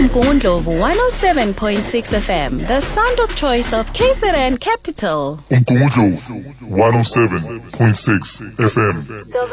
Umgungundlovu 107.6 FM, the sound of choice of KZN Capital. Umgungundlovu 107.6 FM.